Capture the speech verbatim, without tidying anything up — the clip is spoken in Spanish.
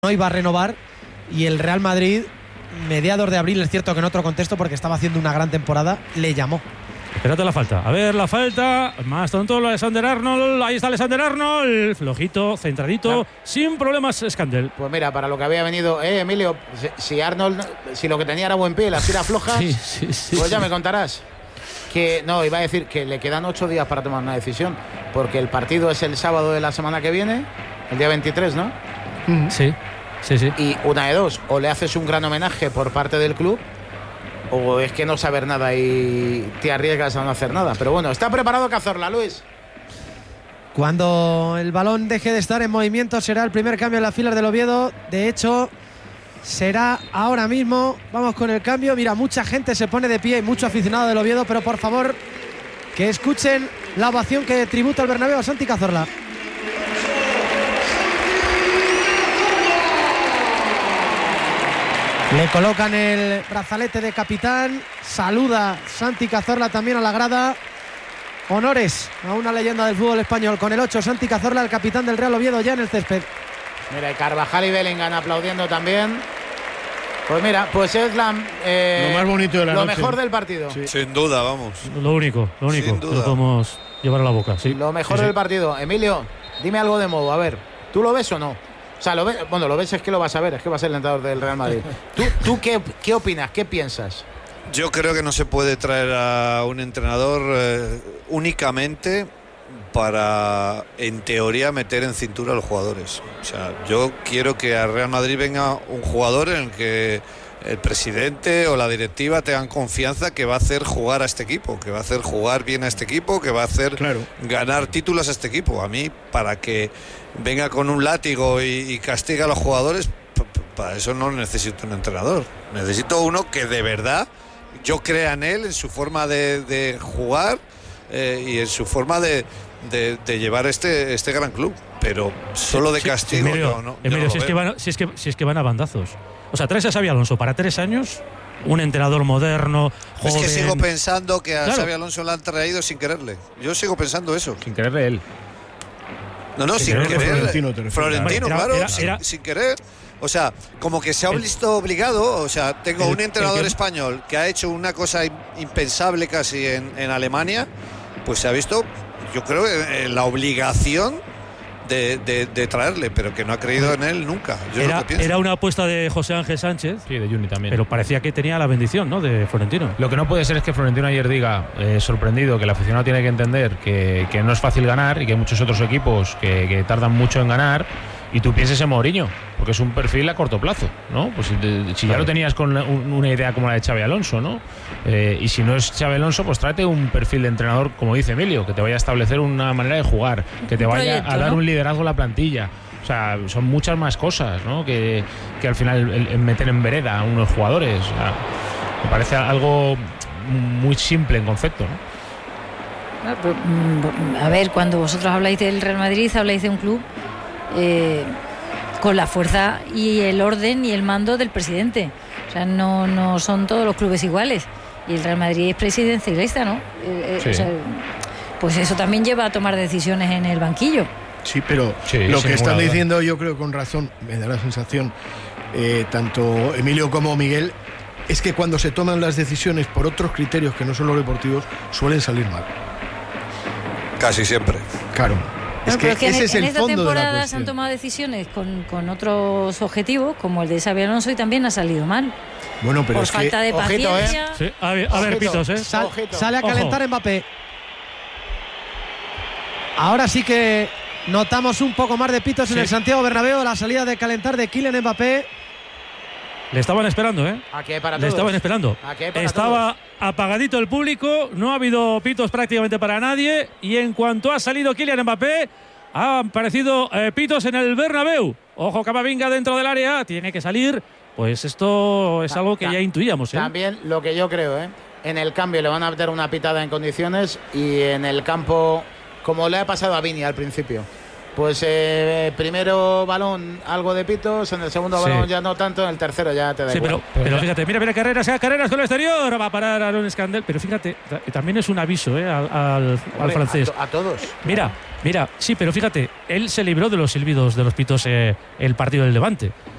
no iba a renovar, y el Real Madrid, mediados de abril, es cierto que en otro contexto porque estaba haciendo una gran temporada, le llamó. Espérate la falta. A ver, la falta. Más tonto, Alexander Arnold. Ahí está Alexander Arnold. Flojito, centradito, claro. Sin problemas, Scandell. Pues mira, para lo que había venido, eh, Emilio, si, si Arnold, si lo que tenía era buen pie, las tiras flojas, sí, sí, sí, pues sí. ya me contarás. Que no, iba a decir que le quedan ocho días para tomar una decisión, porque el partido es el sábado de la semana que viene, el día veintitrés, ¿no? Sí, sí, sí. Y una de dos, o le haces un gran homenaje por parte del club, o es que no saber nada y te arriesgas a no hacer nada. Pero bueno, está preparado Cazorla, Luis. Cuando el balón deje de estar en movimiento será el primer cambio en las filas del Oviedo. De hecho, será ahora mismo. Vamos con el cambio. Mira, mucha gente se pone de pie y mucho aficionado del Oviedo, pero por favor que escuchen la ovación que tributa el Bernabéu a Santi Cazorla. Le colocan el brazalete de capitán. Saluda Santi Cazorla también a la grada. Honores a una leyenda del fútbol español. Con el ocho, Santi Cazorla, el capitán del Real Oviedo, ya en el césped. Mira, Carvajal y Bellingham aplaudiendo también. Pues mira, pues es la, eh, lo más bonito de la lo noche. mejor del partido. Sí. Sin duda, vamos. Lo único, lo único que lo podemos llevar a la boca. Sí. Lo mejor sí, del sí. partido. Emilio, dime algo de modo. A ver, ¿tú lo ves o no? O sea, lo ves, bueno, lo ves es que lo vas a ver, es que va a ser el entrenador del Real Madrid. ¿Tú, tú qué, qué opinas? ¿Qué piensas? Yo creo que no se puede traer a un entrenador eh, únicamente para, en teoría, meter en cintura a los jugadores. O sea, yo quiero que a Real Madrid venga un jugador en el que el presidente o la directiva tengan confianza que va a hacer jugar a este equipo, que va a hacer jugar bien a este equipo, que va a hacer claro. ganar títulos a este equipo. A mí, para que venga con un látigo y, y castigue a los jugadores, para eso no necesito un entrenador. Necesito uno que de verdad yo crea en él, en su forma de, de jugar eh, y en su forma de, de, de llevar este, este gran club. Pero solo de castigo, sí, Emilio, yo no. Emilio, yo no si, lo es que van, si, es que, si es que van a bandazos. O sea, traes a Xabi Alonso para tres años, un entrenador moderno, joven. Es que sigo pensando que a claro. Xabi Alonso le han traído sin quererle. Yo sigo pensando eso. Sin quererle él. No, no, sin, sin querer. Florentino, Florentino, era, claro, era, sin, era, sin querer. O sea, como que se ha visto obligado. O sea, tengo el, un entrenador el que, español que ha hecho una cosa impensable casi en, en Alemania, pues se ha visto, yo creo, en la obligación de, de, de traerle, pero que no ha creído en él nunca. Yo era, lo que pienso. Era una apuesta de José Ángel Sánchez. Sí, de Juni también. Pero parecía que tenía la bendición, ¿no?, de Florentino. Lo que no puede ser es que Florentino ayer diga, eh, sorprendido, que el aficionado tiene que entender que, que no es fácil ganar y que hay muchos otros equipos que, que tardan mucho en ganar, y tú pienses en Mourinho, porque es un perfil a corto plazo, ¿no? Pues si, de, si ya lo tenías con una, una idea como la de Xabi Alonso, ¿no? Eh, y si no es Xabi Alonso, pues tráete un perfil de entrenador, como dice Emilio, que te vaya a establecer una manera de jugar, que te vaya proyecto, a dar, ¿no?, un liderazgo a la plantilla. O sea, son muchas más cosas, ¿no?, que, que al final el, el meter en vereda a unos jugadores. O sea, me parece algo muy simple en concepto, ¿no? A ver, cuando vosotros habláis del Real Madrid, habláis de un club eh, con la fuerza y el orden y el mando del presidente. O sea, no, no son todos los clubes iguales. Y el Real Madrid es presidencialista, ¿no? Eh, sí. o sea, pues eso también lleva a tomar decisiones en el banquillo. Sí, pero sí, lo que están duda. diciendo, yo creo con razón, me da la sensación, eh, tanto Emilio como Miguel, es que cuando se toman las decisiones por otros criterios que no son los deportivos, suelen salir mal. Casi siempre. Claro. Bueno, es que, es que ese en, es el en esta fondo de la temporada se cuestión. han tomado decisiones con, con otros objetivos, como el de Xabi Alonso, y también ha salido mal. Bueno, pero por es falta que, de ojito, paciencia. ¿eh? Sí, a ver, a ver Pitos, ¿eh? Sal, Ojito. sale a calentar Ojo. Mbappé. Ahora sí que notamos un poco más de pitos sí. en el Santiago Bernabéu, la salida de calentar de Kylian Mbappé. Le estaban esperando, ¿eh? Aquí hay para Le todos. estaban esperando. Aquí hay para Estaba todos. apagadito el público, no ha habido pitos prácticamente para nadie, y en cuanto ha salido Kylian Mbappé, han aparecido eh, pitos en el Bernabéu. Ojo, Camavinga dentro del área, tiene que salir. Pues esto es algo que ya intuíamos, ¿eh? También lo que yo creo, ¿eh? En el cambio le van a meter una pitada en condiciones, y en el campo, como le ha pasado a Vini al principio. Pues eh, primero balón, algo de pitos, en el segundo Sí. balón ya no tanto, en el tercero ya te da Sí, igual. pero, pero fíjate, mira, mira, Carreras, eh, Carreras con el exterior, va a parar Aaron Scandell, pero fíjate, ta- también es un aviso, ¿eh? al, al, al Hombre, francés. A, to- a todos. Mira, mira, sí, pero fíjate, él se libró de los silbidos de los pitos eh, el partido del Levante.